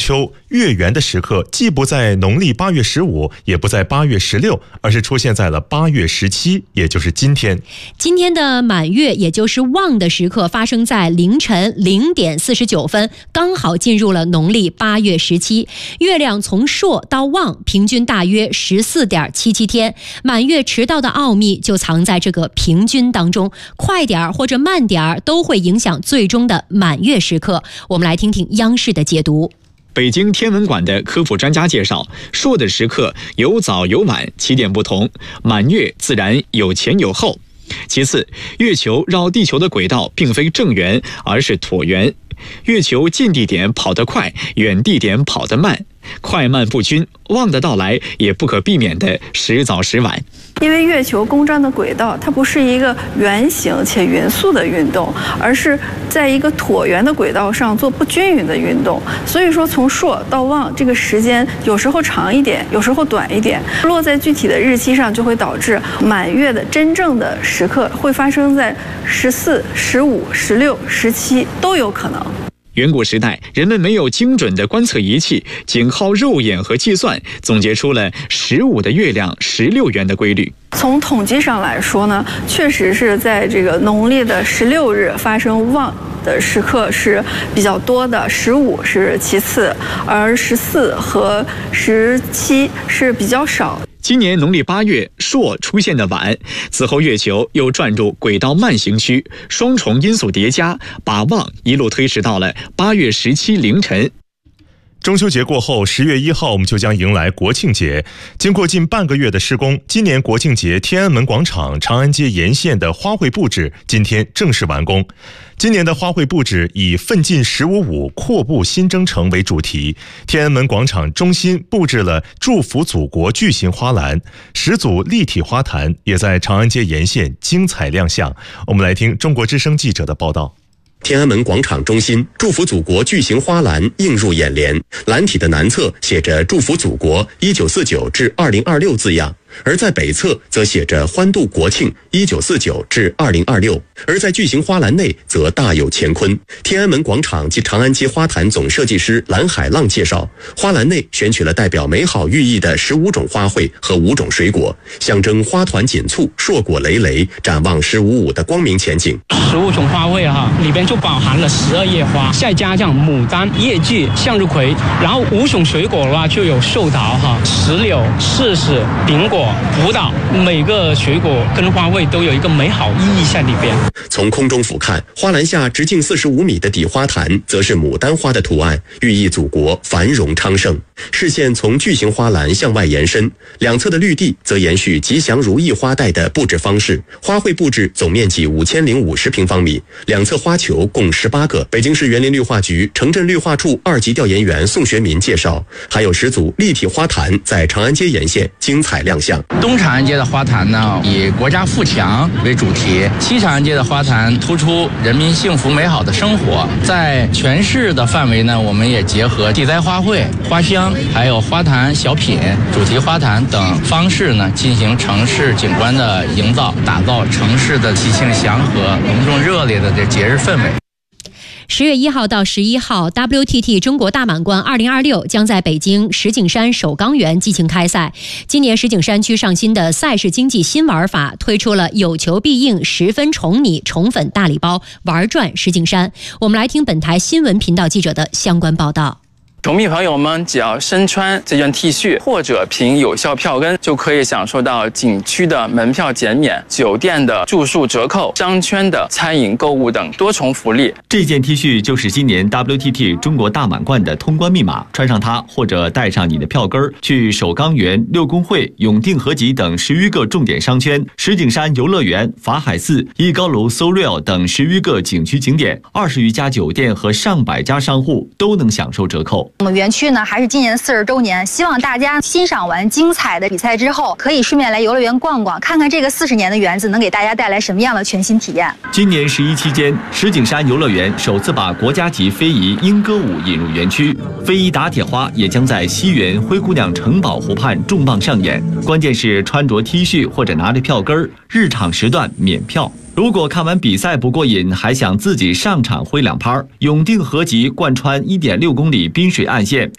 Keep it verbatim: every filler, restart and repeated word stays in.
秋月圆的时刻既不在农历八月十五，也不在八月十六，而是出现在了八月十七，也就是今天。 今天的满月，也就是望的时刻，发生在凌晨零点四十九分，刚好进入了农历八月十七。月亮从朔到望，平均大约十四点七七天。满月迟到的奥秘就藏在这个平均当中，快点或者慢点都会影响最终的满月时刻。我们来听听央视的解读。 北京天文馆的科普专家介绍，朔的时刻有早有晚，起点不同，满月自然有前有后。其次，月球绕地球的轨道并非正圆，而是椭圆。月球近地点跑得快，远地点跑得慢，快慢不均，望的到来也不可避免的时早时晚。 因为月球公转的轨道，它不是一个圆形且匀速的运动，而是在一个椭圆的轨道上做不均匀的运动。所以说，从朔到望这个时间有时候长一点，有时候短一点，落在具体的日期上，就会导致满月的真正的时刻会发生在十四、十五、十六、十七都有可能。 远古时代，人们没有精准的观测仪器，仅靠肉眼和计算，总结出了十五的月亮十六圆的规律。 从统计上来说呢，确实是在这个农历的十六日发生望的时刻是比较多的，十五是其次，而十四和十七是比较少。 今年农历八月，朔出现的晚，此后月球又转入轨道慢行区，双重因素叠加，把望一路推迟到了八月十七凌晨。 中秋节过后，十月一号我们就将迎来国庆节。经过近半个月的施工，今年国庆节天安门广场、长安街沿线的花卉布置今天正式完工。今年的花卉布置以奋进十五五阔步新征程为主题，天安门广场中心布置了祝福祖国巨型花篮，十组立体花坛也在长安街沿线精彩亮相。我们来听中国之声记者的报道。 天安门广场中心祝福祖国巨型花篮映入眼帘，篮体的南侧写着祝福祖国一九四九至二零二六字样，而在北侧则写着欢度国庆一九四九至二零二六，而在巨型花篮内则大有乾坤。天安门广场及长安街花坛总设计师蓝海浪介绍，花篮内选取了代表美好寓意的十五种花卉和五种水果，象征花团锦簇、硕果累累，展望十五五的光明前景。 十五种花卉哈，里边就包含了十二叶花，再加上牡丹、叶季、向日葵，然后五种水果的话就有寿桃哈、石榴、柿子、苹果、葡萄，每个水果跟花卉都有一个美好意义在里边。 从空中俯瞰，花篮下直径四十五米的底花坛，则是牡丹花的图案，寓意祖国繁荣昌盛。视线从巨型花篮向外延伸，两侧的绿地则延续吉祥如意花带的布置方式。花卉布置总面积五千零五十平方米，两侧花球共十八个。北京市园林绿化局城镇绿化处二级调研员宋学民介绍，还有十组立体花坛在长安街沿线精彩亮相。 东长安街的花坛呢，以国家富强为主题；西长安街的花坛突出人民幸福美好的生活。在全市的范围呢，我们也结合地栽花卉、花香，还有花坛小品、主题花坛等方式呢，进行城市景观的营造，打造城市的喜庆祥和、隆重热烈的这节日氛围。 十月一号到十一号 W T T 中国大满贯二零二六将在北京石景山首钢园激情开赛。今年石景山区上新的赛事经济新玩法，推出了有求必应、十分宠你、宠粉大礼包，玩转石景山。我们来听本台新闻频道记者的相关报道。 球迷朋友们只要身穿这件 T 恤或者凭有效票根，就可以享受到景区的门票减免、酒店的住宿折扣、商圈的餐饮购物等多重福利。 这件 T 恤就是今年 W T T 中国大满贯的通关密码，穿上它或者带上你的票根，去首钢园、六公会、永定合集等十余个重点商圈、石景山游乐园、法海寺、艺高楼 SoReal 等十余个景区景点，二十余家酒店和上百家商户都能享受折扣。 我们园区呢还是今年四十周年，希望大家欣赏完精彩的比赛之后，可以顺便来游乐园逛逛，看看这个四十年的园子能给大家带来什么样的全新体验。 今年十一期间，石景山游乐园首次把国家级非遗莺歌舞引入园区，非遗打铁花也将在西园灰姑娘城堡湖畔重磅上演。关键是穿着 T 恤或者拿着票根，日场时段免票。如果看完比赛不过瘾，还想自己上场挥两拍，永定合集贯穿 一点六公里滨水岸线，